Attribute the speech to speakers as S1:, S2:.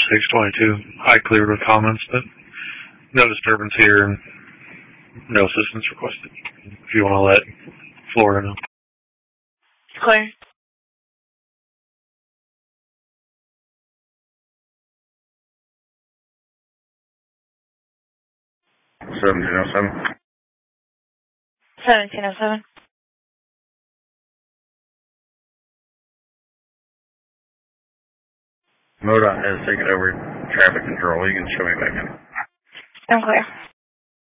S1: 622. I cleared with comments, but no disturbance here and no assistance requested. If you want to let Florida know.
S2: Clear.
S3: 1707.
S2: 1707.
S3: MoDOT has taken over traffic control. You can show me back in.
S2: I'm clear.